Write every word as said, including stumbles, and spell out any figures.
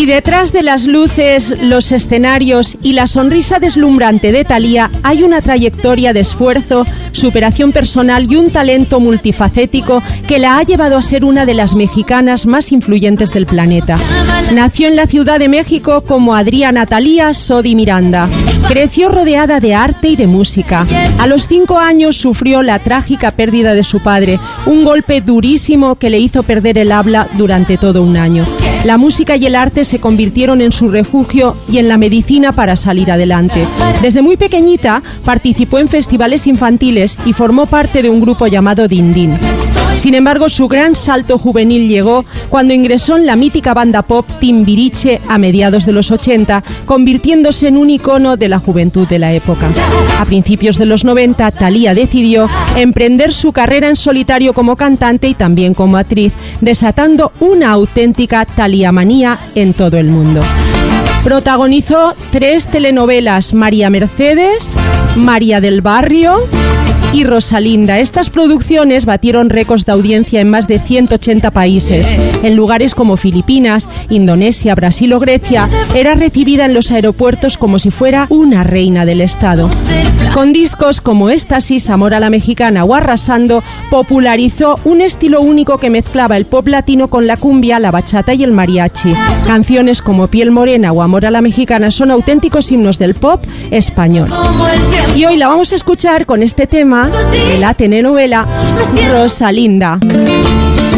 detrás de las luces, los escenarios y la sonrisa deslumbrante de Thalía hay una trayectoria de esfuerzo, superación personal y un talento multifacético que la ha llevado a ser una de las mexicanas más influyentes del planeta. Nació en la Ciudad de México como Adriana Thalía Sodi Miranda. Creció rodeada de arte y de música. A los cinco años sufrió la trágica pérdida de su padre, un golpe durísimo que le hizo perder el habla durante todo un año. La música y el arte se convirtieron en su refugio y en la medicina para salir adelante. Desde muy pequeñita participó en festivales infantiles y formó parte de un grupo llamado Din Din. Sin embargo, su gran salto juvenil llegó cuando ingresó en la mítica banda pop Timbiriche a mediados de los ochenta, convirtiéndose en un icono de la juventud de la época. A principios de los noventa, Thalía decidió emprender su carrera en solitario como cantante y también como actriz, desatando una auténtica Thalía-manía en todo el mundo. Protagonizó tres telenovelas: María Mercedes, María del Barrio y Rosalinda. Estas producciones batieron récords de audiencia en más de ciento ochenta países. En lugares como Filipinas, Indonesia, Brasil o Grecia, era recibida en los aeropuertos como si fuera una reina del Estado. Con discos como Éxtasis, Amor a la Mexicana o Arrasando, popularizó un estilo único que mezclaba el pop latino con la cumbia, la bachata y el mariachi. Canciones como Piel Morena o Amor a la Mexicana son auténticos himnos del pop español. Y hoy la vamos a escuchar con este tema de la telenovela Rosalinda.